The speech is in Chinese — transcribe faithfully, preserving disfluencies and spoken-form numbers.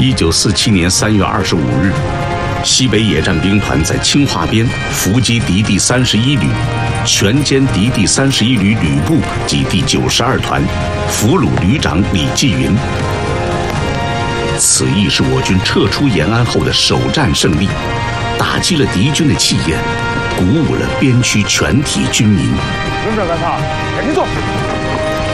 一九四七年三月二十五日，西北野战兵团在清化边伏击敌第三十一旅，全歼敌第三十一旅旅部及第九十二团，俘虏旅长李继云。此役是我军撤出延安后的首战胜利，打击了敌军的气焰，鼓舞了边区全体军民。 轮转干炮，赶紧做！